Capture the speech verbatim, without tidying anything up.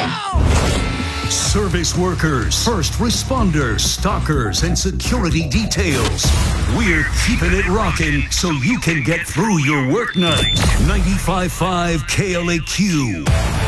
Service workers, first responders, stalkers, and security details. We're keeping it rocking so you can get through your work night. ninety-five point five K L A Q.